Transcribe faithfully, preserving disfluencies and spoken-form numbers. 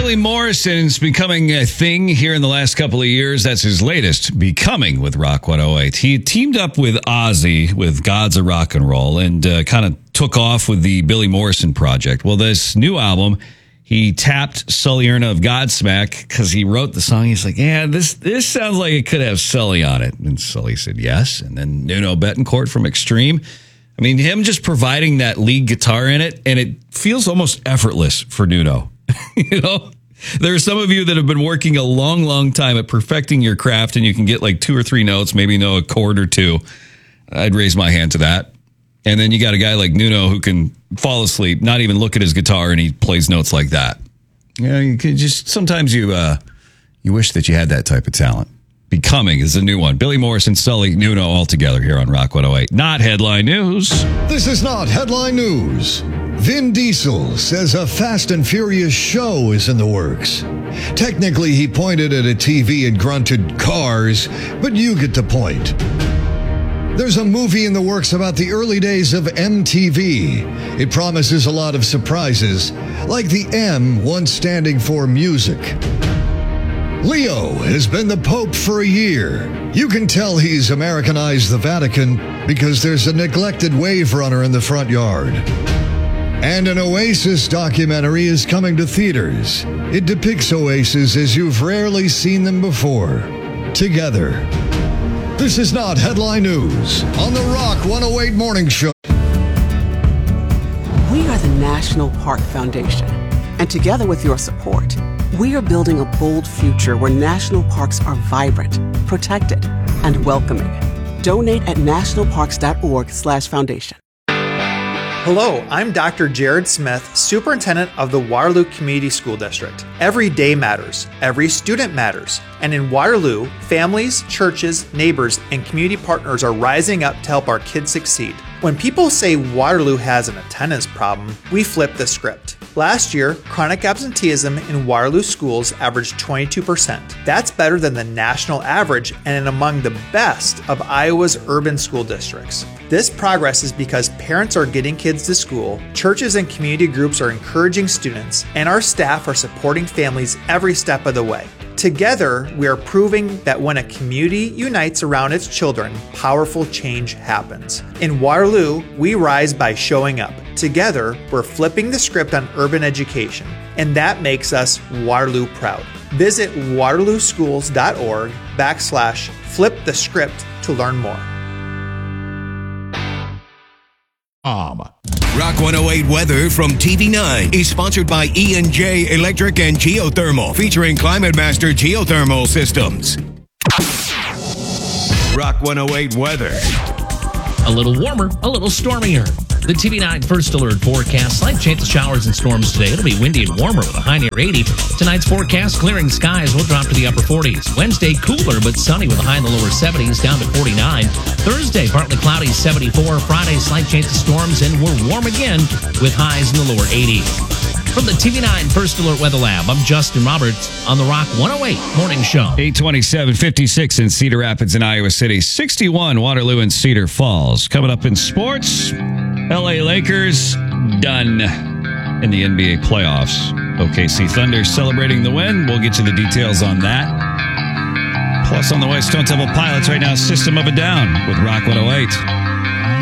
Billy Morrison's becoming a thing here in the last couple of years. That's his latest, Becoming, with Rock one oh eight. He teamed up with Ozzy with Gods of Rock and Roll and uh, kind of took off with the Billy Morrison project. Well, this new album, he tapped Sully Erna of Godsmack because he wrote the song. He's like, yeah, this this sounds like it could have Sully on it. And Sully said yes. And then Nuno Bettencourt from Extreme. I mean, him just providing that lead guitar in it, and it feels almost effortless for Nuno. You know, there are some of you that have been working a long, long time at perfecting your craft, and you can get like two or three notes, maybe know a chord or two. I'd raise my hand to that. And then you got a guy like Nuno who can fall asleep, not even look at his guitar, and he plays notes like that. You know, you can just sometimes you uh, you wish that you had that type of talent. Becoming is a new one. Billy Morrison, Sully, Nuno all together here on Rock one oh eight. Not headline news. This is not headline news. Vin Diesel says a Fast and Furious show is in the works. Technically, he pointed at a T V and grunted cars, but you get the point. There's a movie in the works about the early days of M T V. It promises a lot of surprises, like the M once standing for music. Leo has been the Pope for a year. You can tell he's Americanized the Vatican because there's a neglected wave runner in the front yard. And an Oasis documentary is coming to theaters. It depicts Oasis as you've rarely seen them before. Together. This is not headline news on the Rock one oh eight Morning Show. We are the National Park Foundation. And together with your support, we are building a bold future where national parks are vibrant, protected, and welcoming. Donate at nationalparks.org slash foundation. Hello, I'm Doctor Jared Smith, Superintendent of the Waterloo Community School District. Every day matters. Every student matters. And in Waterloo, families, churches, neighbors, and community partners are rising up to help our kids succeed. When people say Waterloo has an attendance problem, we flip the script. Last year, chronic absenteeism in Waterloo schools averaged twenty-two percent. That's better than the national average and among the best of Iowa's urban school districts. This progress is because parents are getting kids to school, churches and community groups are encouraging students, and our staff are supporting families every step of the way. Together, we are proving that when a community unites around its children, powerful change happens. In Waterloo, we rise by showing up. Together, we're flipping the script on urban education, and that makes us Waterloo proud. Visit waterlooschools.org backslash flip the script to learn more. Um. Rock one oh eight weather from T V nine is sponsored by E and J Electric and Geothermal, featuring Climate Master Geothermal Systems. Rock one oh eight weather. A little warmer, a little stormier. The T V nine First Alert forecast. Slight chance of showers and storms today. It'll be windy and warmer with a high near eighty. Tonight's forecast, clearing skies will drop to the upper forties. Wednesday, cooler but sunny with a high in the lower seventies down to forty-nine. Thursday, partly cloudy, seventy-four. Friday, slight chance of storms, and we're warm again with highs in the lower eighties. From the T V nine First Alert Weather Lab, I'm Justin Roberts on the Rock one oh eight Morning Show. eight twenty-seven, fifty-six in Cedar Rapids and Iowa City, sixty-one Waterloo and Cedar Falls. Coming up in sports, L A Lakers done in the N B A playoffs. O K C Thunder celebrating the win. We'll get you the details on that. Plus on the way, Stone Temple Pilots right now, System of a Down with Rock one oh eight.